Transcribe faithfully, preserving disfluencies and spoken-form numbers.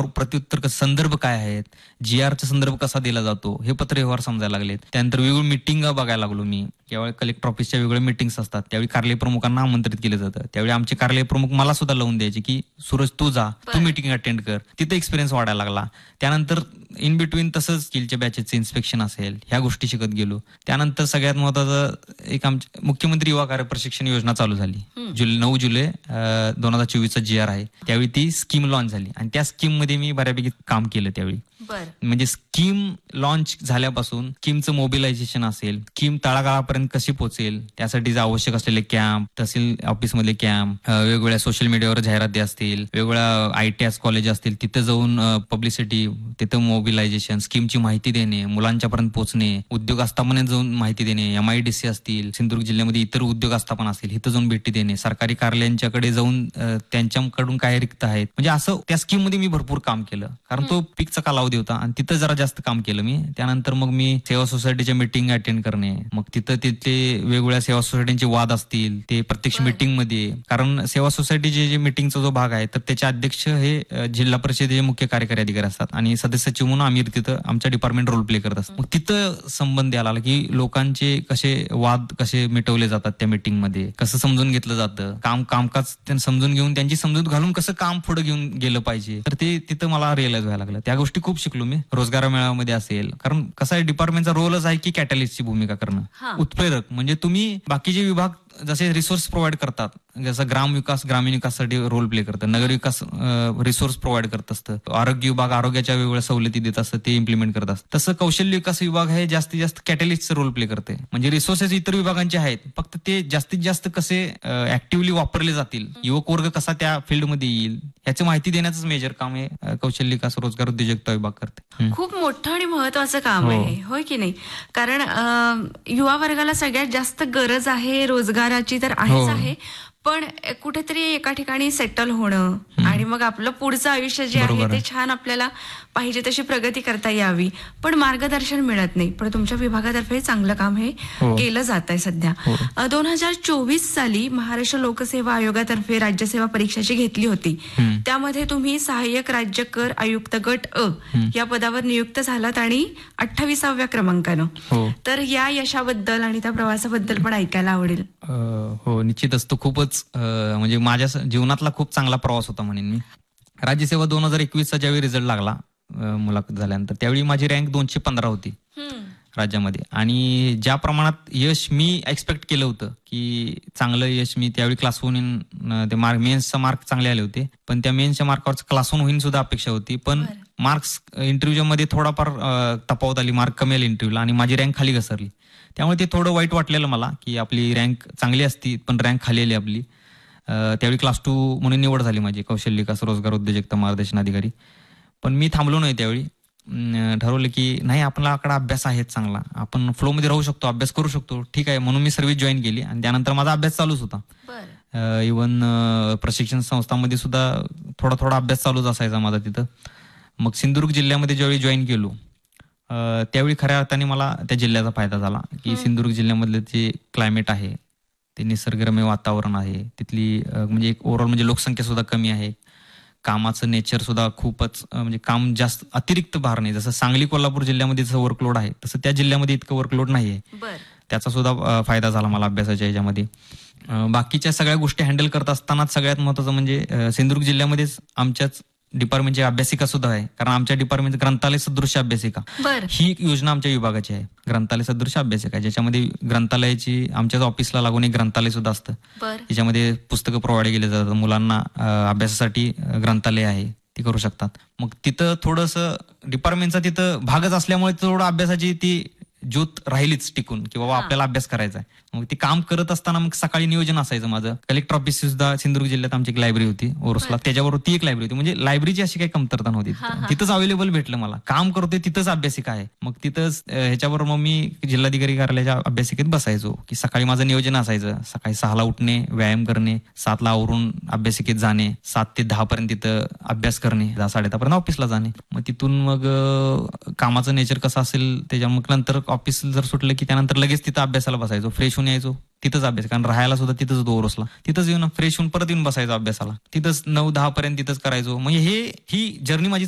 त्यावर प्रत्युत्तर कसं, संदर्भ काय आहेत, जी आरचा संदर्भ कसा दिला जातो, हे पत्रव्यवहार समजायला लागलेत. त्यानंतर वेगवेगळी मिटिंग बघायला लागलो मी. त्यावेळी कलेक्टर ऑफिसच्या वेगवेगळ्या मिटिंग्स असतात, त्यावेळी कार्यालय प्रमुखांना आमंत्रित केलं जातं. त्यावेळी आमचे कार्यालय प्रमुख मला सुद्धा लावून द्यायचे की सूरज तू जा, तू मिटिंग अटेंड कर. तिथे एक्सपिरियन्स वाढायला लागला. त्यानंतर इन बिटवीन तसंच स्किलच्या बॅचेसचे इन्स्पेक्शन असेल, ह्या गोष्टी शिकत गेलो. त्यानंतर सगळ्यात महत्वाचं एक आमची मुख्यमंत्री युवा कार्य प्रशिक्षण योजना चालू झाली. जुलै नऊ जुलै दोन हजार चोवीसचा जी आर आहे, त्यावेळी ती स्कीम लॉन्च झाली आणि त्या स्कीम मध्ये मी बऱ्यापैकी काम केलं. त्यावेळी म्हणजे स्कीम लॉन्च झाल्यापासून स्कीमचं मोबिलायझेशन असेल, स्कीम तळागाळापर्यंत कशी पोहोचेल, त्यासाठी जे आवश्यक असलेले कॅम्प, तहसील ऑफिसमधले कॅम्प, वेगवेगळ्या सोशल मीडियावर जाहिराती असतील, वेगवेगळ्या आय टी एस कॉलेज असतील, तिथं जाऊन पब्लिसिटी, तिथं मोबिलायझेशन, स्कीमची माहिती देणे, मुलांच्या पर्यंत पोहोचणे, उद्योग आस्थापनेत जाऊन माहिती देणे, एम आय डी सी असतील, सिंधुदुर्ग जिल्ह्यामध्ये इतर उद्योग आस्थापन असतील, इथं जाऊन भेटी देणे, सरकारी कार्यालयांच्याकडे जाऊन त्यांच्याकडून काय रिक्त आहेत, म्हणजे असं त्या स्कीम मध्ये मी भरपूर काम केलं. कारण तो पीकचा कालावधी होता आणि तिथं जरा जास्त काम केलं मी. त्यानंतर मग मी सेवा सोसायटीच्या मिटिंग अटेंड करणे, मग तिथं तिथले वेगवेगळ्या सेवा सोसायटीचे वाद असतील ते प्रत्यक्ष मिटिंग मध्ये, कारण सेवा सोसायटीचे जे मिटिंगचा जो भाग आहे तर त्याचे अध्यक्ष हे जिल्हा परिषदेचे मुख्य कार्यकारी अधिकारी असतात आणि सदस्य सचिव म्हणून आम्ही तिथं आमच्या डिपार्टमेंट रोल प्ले करत असतो. मग तिथं संबंध यायला की लोकांचे कसे वाद कसे मिटवले जातात, त्या मिटिंग मध्ये कसं समजून घेतलं जातं, काम कामकाज समजून घेऊन त्यांची समजूत घालून कसं काम पुढे घेऊन गेलं पाहिजे, तर ते तिथं मला रिअलाइज व्हायला लागलं. त्या गोष्टी खूप शिकलो मी. रोजगार मेळाव्यामध्ये असेल, कारण कसं आहे डिपार्टमेंटचा रोलच आहे की कॅटलिस्टची भूमिका करणं, उत्प्रेरक. म्हणजे तुम्ही बाकीचे विभाग जसे रिसोर्स प्रोव्हाइड करतात, जसं ग्राम विकास ग्रामीण विकासासाठी रोल प्ले करतं, नगर विकास रिसोर्स प्रोव्हाइड करत असतं, आरोग्य विभाग आरोग्याच्या वेगवेगळ्या सवलती देत असतं, ते इम्प्लिमेंट करत असतं. तसं कौशल्य विकास विभाग हे जास्तीत जास्त कॅटलिस्टचं रोल प्ले करते. म्हणजे रिसोर्सेस इतर विभागांचे आहेत, फक्त ते जास्तीत जास्त कसे ऍक्टिव्हली वापरले जातील, युवक वर्ग कसा त्या फील्डमध्ये येईल, याची माहिती देण्याचं मेजर काम हे कौशल्य विकास रोजगार उद्योजकता विभाग करते. खूप मोठं आणि महत्वाचं काम आहे, होय की नाही? कारण युवा वर्गाला सगळ्यात जास्त गरज आहे रोजगाराची तर आहेच आहे, पण कुठेतरी एका ठिकाणी सेटल होणं आणि मग आपलं पुढचं आयुष्य जे आहे ते छान आपल्याला पाहिजे तशी प्रगती करता यावी, पण मार्गदर्शन मिळत नाही. पण तुमच्या विभागातर्फे चांगलं काम हे केलं जात आहे सध्या. दोन हजार चोवीस साली महाराष्ट्र लोकसेवा आयोगातर्फे राज्यसेवा परीक्षाची घेतली होती. त्यामध्ये तुम्ही सहाय्यक राज्य कर आयुक्त गट अ या पदावर नियुक्त झालात आणि अठ्ठावीसाव्या क्रमांकानं. तर या यशाबद्दल आणि त्या प्रवासाबद्दल पण ऐकायला आवडेल. हो, निश्चितच. तो खूपच म्हणजे माझ्या जीवनातला खूप चांगला प्रवास होता म्हणेन मी. राज्यसेवा दोन हजार एकवीसचा ज्यावेळी रिझल्ट लागला मुलाखत झाल्यानंतर, त्यावेळी माझी रँक दोनशे पंधरा होती राज्यामध्ये. आणि ज्या प्रमाणात यश मी एक्सपेक्ट केलं होतं की चांगलं यश मी त्यावेळी क्लास वन ते मार्क मेन्सचा मार्क चांगले आले होते, पण त्या मेन्सच्या मार्कावर क्लास वन होईन सुद्धा अपेक्षा होती, पण मार्क्स इंटरव्ह्यू मध्ये थोडाफार तफावत आली, मार्क कमी आले इंटरव्ह्यूला आणि माझी रँक खाली घसरली. त्यामुळे ते थोडं वाईट वाटलेलं मला की आपली रँक चांगली असती पण रँक खाली आली आपली. त्यावेळी क्लास टू म्हणून निवड झाली माझी कौशल्य विकास रोजगार उद्योजकता मार्गदर्शन अधिकारी. पण मी थांबलो नाही. त्यावेळी ठरवलं की नाही, आपल्याकडे अभ्यास आहे चांगला, आपण फ्लो मध्ये राहू शकतो, अभ्यास करू शकतो, ठीक आहे. म्हणून मी सर्व्हिस जॉईन केली आणि त्यानंतर माझा अभ्यास चालूच होता. इव्हन प्रशिक्षण संस्थांमध्ये सुद्धा थोडा थोडा अभ्यास चालूच असायचा माझा तिथं. मग सिंधुदुर्ग जिल्ह्यामध्ये ज्यावेळी जॉईन केलो त्यावेळी खऱ्या अर्थाने मला त्या जिल्ह्याचा फायदा झाला की सिंधुदुर्ग जिल्ह्यामधले जे क्लायमेट आहे, ते निसर्गरम्य वातावरण आहे, तिथली म्हणजे एक ओव्हरऑल म्हणजे लोकसंख्या सुद्धा कमी आहे, कामाचं नेचर सुद्धा खूपच म्हणजे काम जास्त अतिरिक्त भार नाही. जसं सांगली कोल्हापूर जिल्ह्यामध्ये जसं वर्कलोड आहे तसं त्या जिल्ह्यामध्ये इतकं वर्कलोड नाहीये. त्याचा सुद्धा फायदा झाला मला अभ्यासाच्या ह्याच्यामध्ये. बाकीच्या सगळ्या गोष्टी हँडल करत असतानाच सगळ्यात महत्वाचं म्हणजे सिंधुदुर्ग जिल्ह्यामध्येच आमच्याच डिपार्टमेंटची अभ्यासिका सुद्धा आहे, कारण आमच्या डिपार्टमेंट ग्रंथालय सदृश्य अभ्यासिका ही एक योजना आमच्या विभागाची आहे. ग्रंथालय सदृश्य अभ्यासिका ज्याच्यामध्ये ग्रंथालयाची आमच्याच ऑफिसला लागून एक ग्रंथालय सुद्धा असतं, त्याच्यामध्ये पुस्तकं प्रोव्हाइड केली जातात, मुलांना अभ्यासासाठी ग्रंथालय आहे, ते करू शकतात. मग तिथं थोडंसं डिपार्टमेंटचा तिथं भागच असल्यामुळे थोडं अभ्यासाची ती ज्योत राहिलीच टिकून की बाबा आपल्याला अभ्यास करायचा आहे. मग ते काम करत असताना मग सकाळी नियोजन असायचं माझं. कलेक्टर ऑफिस सुद्धा सिंधुदुर्ग जिल्ह्यात आमची एक लायब्ररी होती ओरोसला, त्याच्याबरोबर ती एक लायब्ररी होती. म्हणजे लायब्ररीची अशी काही कमतरता नव्हती, तिथंच अवेलेबल भेटलं मला. काम करतोय तिथंच अभ्यासिका आहे, मग तिथंच ह्याच्याबरोबर मग मी जिल्हाधिकारी कार्यालयाच्या अभ्यासिकेत बसायचो की सकाळी माझं नियोजन असायचं. सकाळी सहाला उठणे, व्यायाम करणे, सातला आवरून अभ्यासिकेत जाणे, सात ते दहा पर्यंत तिथं अभ्यास करणे, दहा साडे दहा पर्यंत ऑफिसला जाणे. मग तिथून मग कामाचं नेचर कसं असेल त्याच्या मग नंतर ऑफिस जर सुटलं की त्यानंतर लगेच तिथं अभ्यासाला बसायचो, फ्रेश होऊन यायचो, तिथंच अभ्यास, कारण राहायला सुद्धा तिथंच होतो ओरोसला, तिथंच येऊन फ्रेश होऊन परत येऊन बसायचो अभ्यासाला, तिथंच नऊ दहा पर्यंत तिथंच करायचो. म्हणजे हे ही जर्नी माझी